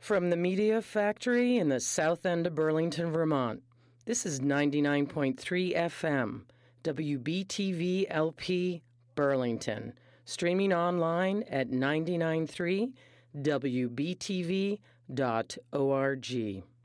From the Media Factory in the south end of Burlington, Vermont, this is 99.3 FM, WBTV LP, Burlington, streaming online at 993wbtv.org.